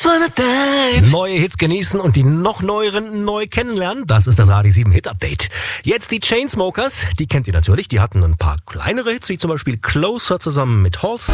just wanna dive. Neue Hits genießen und die noch neueren neu kennenlernen. Das ist das AD7 Hit Update. Jetzt die Chainsmokers, die kennt ihr natürlich. Die hatten ein paar kleinere Hits, wie zum Beispiel Closer zusammen mit Halsey.